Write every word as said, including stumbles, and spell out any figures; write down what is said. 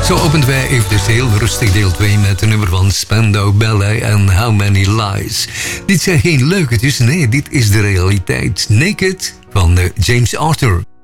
Zo opent wij even dus heel rustig deel twee met een nummer van Spandau Ballet en How Many Lies. Dit zijn geen leugetjes, nee, dit is de realiteit. Naked van James Arthur.